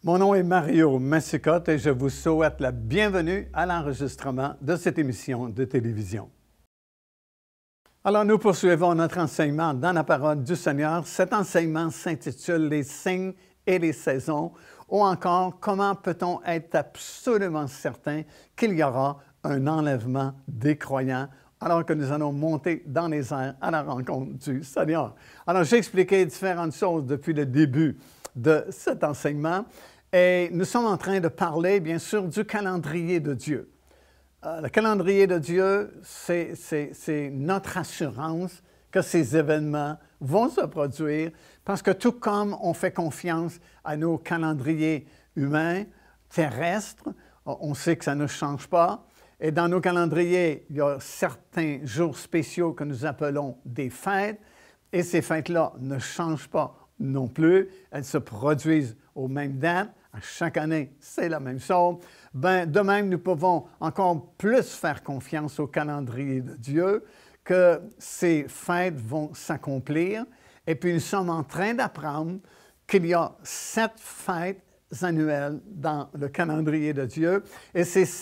Mon nom est Mario Massicotte et je vous souhaite la bienvenue à l'enregistrement de cette émission de télévision. Alors, nous poursuivons notre enseignement dans la parole du Seigneur. Cet enseignement s'intitule « Les signes et les saisons » ou encore « Comment peut-on être absolument certain qu'il y aura un enlèvement des croyants » alors que nous allons monter dans les airs à la rencontre du Seigneur. Alors, j'ai expliqué différentes choses depuis le début de cet enseignement et nous sommes en train de parler, bien sûr, du calendrier de Dieu. Le calendrier de Dieu, c'est notre assurance que ces événements vont se produire parce que tout comme on fait confiance à nos calendriers humains, terrestres, on sait que ça ne change pas. Et dans nos calendriers, il y a certains jours spéciaux que nous appelons des fêtes et ces fêtes-là ne changent pas non plus. Elles se produisent aux mêmes dates. À chaque année, c'est la même chose. De même, nous pouvons encore plus faire confiance au calendrier de Dieu, que ces fêtes vont s'accomplir. Et puis, nous sommes en train d'apprendre qu'il y a 7 fêtes annuelles dans le calendrier de Dieu. Et ces